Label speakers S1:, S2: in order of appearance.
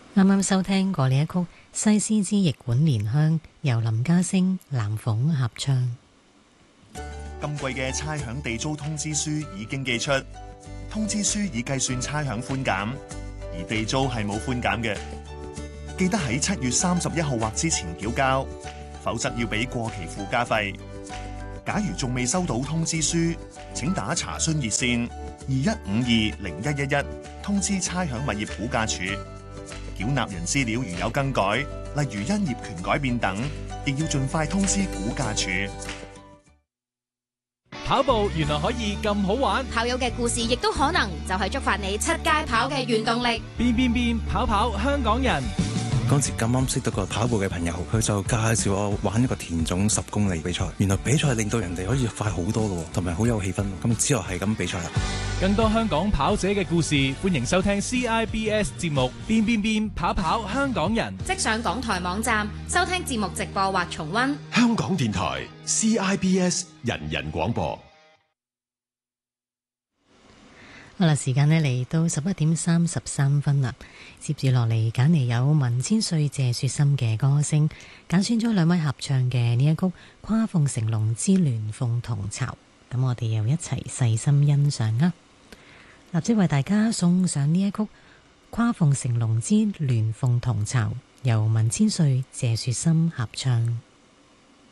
S1: 啱啱收聽過呢一曲《西施之役館蓮香》，由林家聲、藍鳳合唱。
S2: 今季嘅差餉地租通知書已經寄出，通知書已計算差餉寬減，而地租係冇寬減嘅。記得喺7月31號或之前繳交，否則要俾過期附加費。假如仲未收到通知書，請打查詢熱線21520111通知差餉物業估價署。繳納人資料如有更改，例如因業權改變等，亦要盡快通知估價署。
S3: 跑步原來可以咁好玩，
S4: 跑友嘅故事亦都可能就係觸發你出街跑嘅原動力。
S3: 變跑跑香港人。
S5: 嗰時咁啱識到個跑步嘅朋友，佢就介紹我玩一個田總10公里比賽。原來比賽令到人哋可以快好多咯，同埋好有氣氛。咁之後係咁比賽啦。
S3: 更多香港跑者嘅故事，歡迎收聽 CIBS 節目《變跑跑香港人》。
S4: 即上港台網站收聽節目直播或重溫。
S6: 香港電台 CIBS 人人廣播。
S1: 好啦，時間呢嚟到11:33啦。接住落嚟揀嚟有文千歲、謝雪心嘅歌聲，揀選咗兩位合唱嘅呢一曲《跨鳳成龍之鸞鳳同巢》。咁我哋又一齊細心欣賞啊！立即為大家送上呢一曲《跨鳳成龍之鸞鳳同巢》，由文千歲、謝雪心合唱。